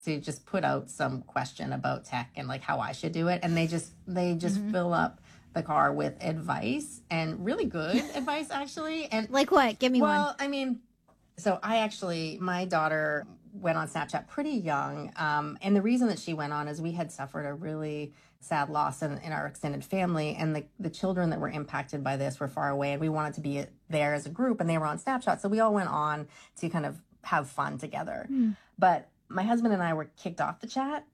to just put out some question about tech and like how I should do it. And they just fill up the car with advice, and really good advice, actually. And Like what? Give me one. well, I mean, so my daughter went on Snapchat pretty young. And the reason that she went on is we had suffered a really sad loss in our extended family. And the children that were impacted by this were far away, and we wanted to be there as a group, and they were on Snapchat. So we all went on to kind of have fun together. But my husband and I were kicked off the chat